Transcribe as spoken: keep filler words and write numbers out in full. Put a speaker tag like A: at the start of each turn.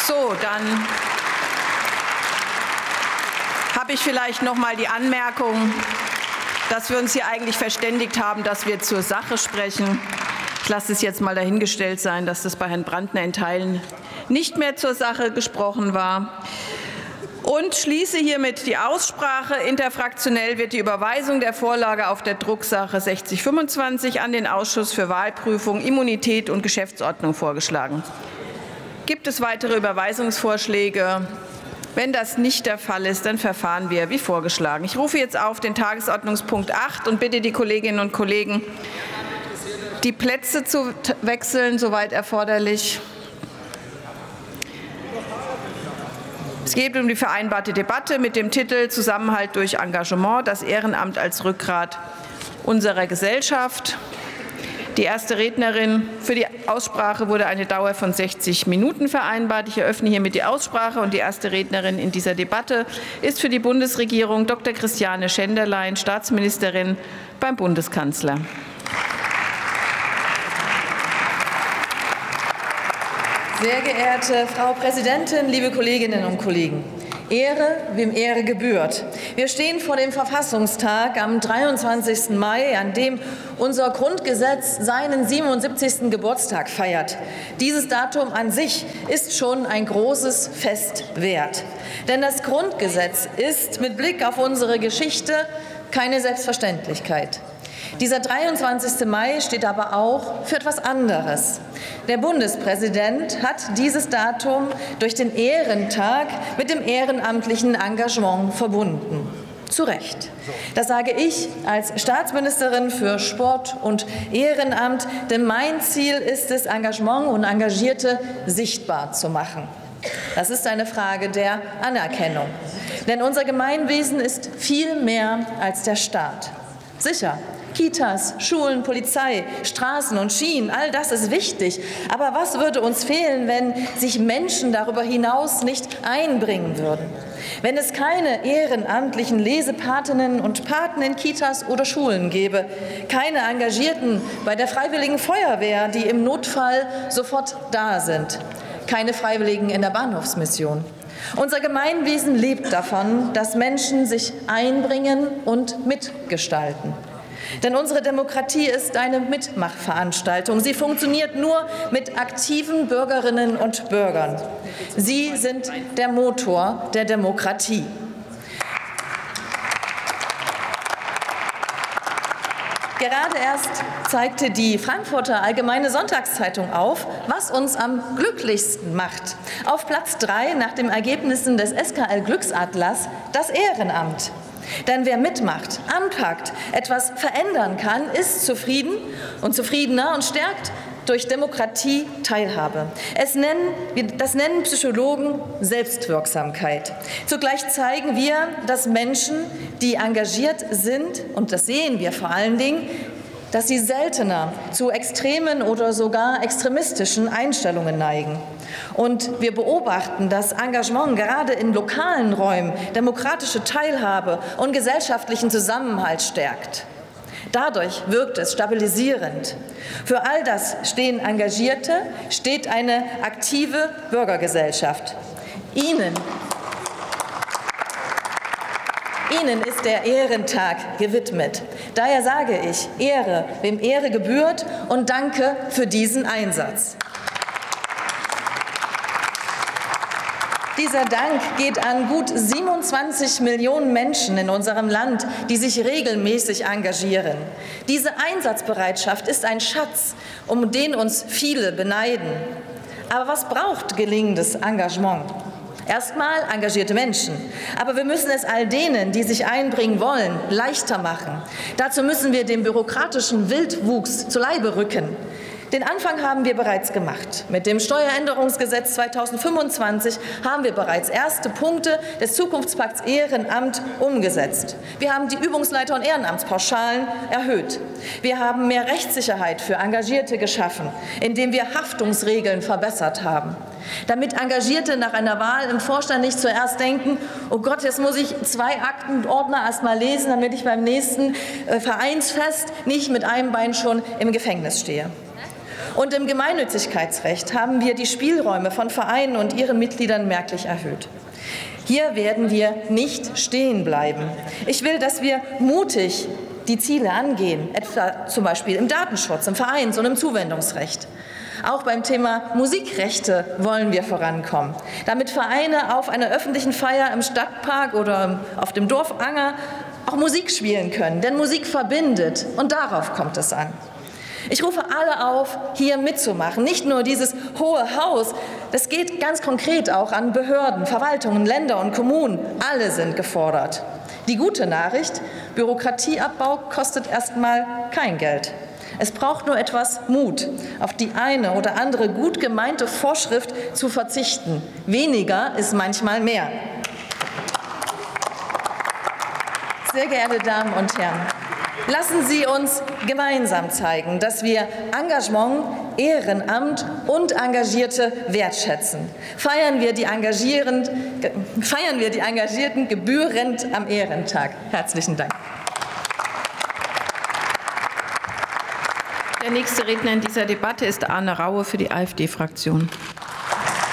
A: So, dann habe ich vielleicht noch mal die Anmerkung, dass wir uns hier eigentlich verständigt haben, dass wir zur Sache sprechen. Ich lasse es jetzt mal dahingestellt sein, dass das bei Herrn Brandner in Teilen nicht mehr zur Sache gesprochen war. Und schließe hiermit die Aussprache. Interfraktionell wird die Überweisung der Vorlage auf der Drucksache sechzig fünfundzwanzig an den Ausschuss für Wahlprüfung, Immunität und Geschäftsordnung vorgeschlagen. Gibt es weitere Überweisungsvorschläge? Wenn das nicht der Fall ist, dann verfahren wir wie vorgeschlagen. Ich rufe jetzt auf den Tagesordnungspunkt acht und bitte die Kolleginnen und Kollegen, die Plätze zu wechseln, soweit erforderlich. Es geht um die vereinbarte Debatte mit dem Titel Zusammenhalt durch Engagement, das Ehrenamt als Rückgrat unserer Gesellschaft. Die erste Rednerin für die Aussprache wurde eine Dauer von sechzig Minuten vereinbart. Ich eröffne hiermit die Aussprache und die erste Rednerin in dieser Debatte ist für die Bundesregierung Doktor Christiane Schenderlein, Staatsministerin beim Bundeskanzler.
B: Sehr geehrte Frau Präsidentin, liebe Kolleginnen und Kollegen! Ehre, wem Ehre gebührt. Wir stehen vor dem Verfassungstag am dreiundzwanzigsten Mai, an dem unser Grundgesetz seinen siebenundsiebzigsten Geburtstag feiert. Dieses Datum an sich ist schon ein großes Fest wert. Denn das Grundgesetz ist mit Blick auf unsere Geschichte keine Selbstverständlichkeit. Dieser dreiundzwanzigste Mai steht aber auch für etwas anderes. Der Bundespräsident hat dieses Datum durch den Ehrentag mit dem ehrenamtlichen Engagement verbunden. Zu Recht. Das sage ich als Staatsministerin für Sport und Ehrenamt, denn mein Ziel ist es, Engagement und Engagierte sichtbar zu machen. Das ist eine Frage der Anerkennung. Denn unser Gemeinwesen ist viel mehr als der Staat. Sicher. Kitas, Schulen, Polizei, Straßen und Schienen, all das ist wichtig. Aber was würde uns fehlen, wenn sich Menschen darüber hinaus nicht einbringen würden? Wenn es keine ehrenamtlichen Lesepatinnen und Paten in Kitas oder Schulen gäbe, keine Engagierten bei der Freiwilligen Feuerwehr, die im Notfall sofort da sind, keine Freiwilligen in der Bahnhofsmission. Unser Gemeinwesen lebt davon, dass Menschen sich einbringen und mitgestalten. Denn unsere Demokratie ist eine Mitmachveranstaltung. Sie funktioniert nur mit aktiven Bürgerinnen und Bürgern. Sie sind der Motor der Demokratie. Gerade erst zeigte die Frankfurter Allgemeine Sonntagszeitung auf, was uns am glücklichsten macht. Auf Platz drei nach den Ergebnissen des S K L-Glücksatlas das Ehrenamt. Denn wer mitmacht, anpackt, etwas verändern kann, ist zufrieden und zufriedener und stärkt durch Demokratie Teilhabe. Es nennen, das nennen Psychologen Selbstwirksamkeit. Zugleich zeigen wir, dass Menschen, die engagiert sind, und das sehen wir vor allen Dingen, dass sie seltener zu extremen oder sogar extremistischen Einstellungen neigen. Und wir beobachten, dass Engagement gerade in lokalen Räumen demokratische Teilhabe und gesellschaftlichen Zusammenhalt stärkt. Dadurch wirkt es stabilisierend. Für all das stehen Engagierte, steht eine aktive Bürgergesellschaft. Ihnen Ihnen ist der Ehrentag gewidmet. Daher sage ich, Ehre, wem Ehre gebührt, und danke für diesen Einsatz. Dieser Dank geht an gut siebenundzwanzig Millionen Menschen in unserem Land, die sich regelmäßig engagieren. Diese Einsatzbereitschaft ist ein Schatz, um den uns viele beneiden. Aber was braucht gelingendes Engagement? Erstmal engagierte Menschen. Aber wir müssen es all denen, die sich einbringen wollen, leichter machen. Dazu müssen wir dem bürokratischen Wildwuchs zu Leibe rücken. Den Anfang haben wir bereits gemacht. Mit dem Steueränderungsgesetz zweitausendfünfundzwanzig haben wir bereits erste Punkte des Zukunftspakts Ehrenamt umgesetzt. Wir haben die Übungsleiter- und Ehrenamtspauschalen erhöht. Wir haben mehr Rechtssicherheit für Engagierte geschaffen, indem wir Haftungsregeln verbessert haben. Damit Engagierte nach einer Wahl im Vorstand nicht zuerst denken, oh Gott, jetzt muss ich zwei Aktenordner erst mal lesen, damit ich beim nächsten Vereinsfest nicht mit einem Bein schon im Gefängnis stehe. Und im Gemeinnützigkeitsrecht haben wir die Spielräume von Vereinen und ihren Mitgliedern merklich erhöht. Hier werden wir nicht stehen bleiben. Ich will, dass wir mutig die Ziele angehen, etwa zum Beispiel im Datenschutz, im Vereins- und im Zuwendungsrecht. Auch beim Thema Musikrechte wollen wir vorankommen, damit Vereine auf einer öffentlichen Feier im Stadtpark oder auf dem Dorfanger auch Musik spielen können. Denn Musik verbindet und darauf kommt es an. Ich rufe alle auf, hier mitzumachen. Nicht nur dieses Hohe Haus, das geht ganz konkret auch an Behörden, Verwaltungen, Länder und Kommunen. Alle sind gefordert. Die gute Nachricht, Bürokratieabbau kostet erstmal kein Geld. Es braucht nur etwas Mut, auf die eine oder andere gut gemeinte Vorschrift zu verzichten. Weniger ist manchmal mehr. Sehr geehrte Damen und Herren, lassen Sie uns gemeinsam zeigen, dass wir Engagement, Ehrenamt und Engagierte wertschätzen. Feiern wir die Engagierten, feiern wir die Engagierten gebührend am Ehrentag. Herzlichen Dank.
A: Der nächste Redner in dieser Debatte ist Arne Raue für die AfD-Fraktion.